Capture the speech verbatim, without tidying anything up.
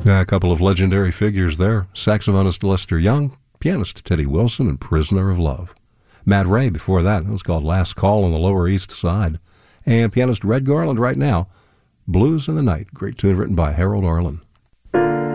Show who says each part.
Speaker 1: Yeah, a couple of legendary figures there. Saxophonist Lester Young, pianist Teddy Wilson, and Prisoner of Love. Matt Ray before that. It was called Last Call on the Lower East Side. And pianist Red Garland right now, Blues in the Night. Great tune written by Harold Arlen.